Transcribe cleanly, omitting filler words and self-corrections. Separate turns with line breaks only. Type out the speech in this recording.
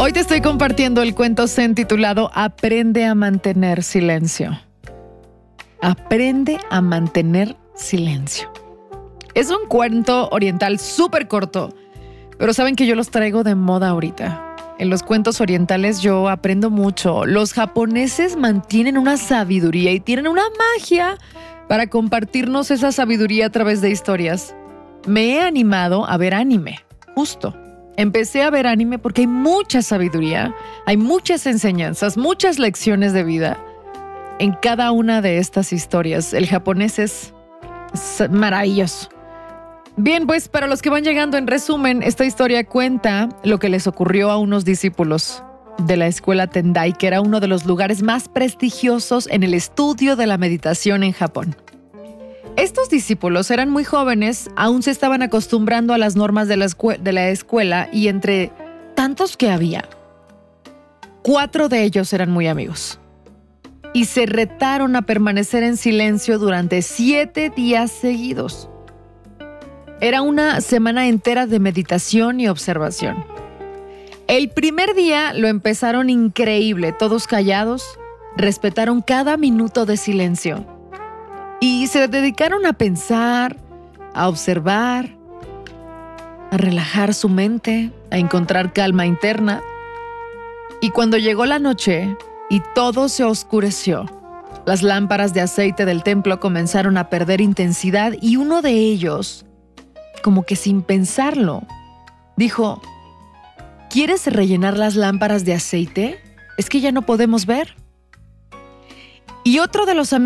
Hoy te estoy compartiendo el cuento zen titulado Aprende a mantener silencio. Aprende a mantener silencio. Es un cuento oriental súper corto, pero saben que yo los traigo de moda ahorita. En los cuentos orientales yo aprendo mucho. Los japoneses mantienen una sabiduría y tienen una magia para compartirnos esa sabiduría a través de historias. Me he animado a ver anime, justo. Empecé a ver anime porque hay mucha sabiduría, hay muchas enseñanzas, muchas lecciones de vida en cada una de estas historias. El japonés es maravilloso. Bien, pues para los que van llegando, en resumen, esta historia cuenta lo que les ocurrió a unos discípulos de la escuela Tendai, que era uno de los lugares más prestigiosos en el estudio de la meditación en Japón. Estos discípulos eran muy jóvenes, aún se estaban acostumbrando a las normas de la escuela y entre tantos que había, 4 de ellos eran muy amigos y se retaron a permanecer en silencio durante 7 días seguidos. Era una semana entera de meditación y observación. El primer día lo empezaron increíble, todos callados, respetaron cada minuto de silencio. Y se dedicaron a pensar, a observar, a relajar su mente, a encontrar calma interna. Y cuando llegó la noche y todo se oscureció, las lámparas de aceite del templo comenzaron a perder intensidad y uno de ellos, como que sin pensarlo, dijo: ¿quieres rellenar las lámparas de aceite? Es que ya no podemos ver. Y otro de los amigos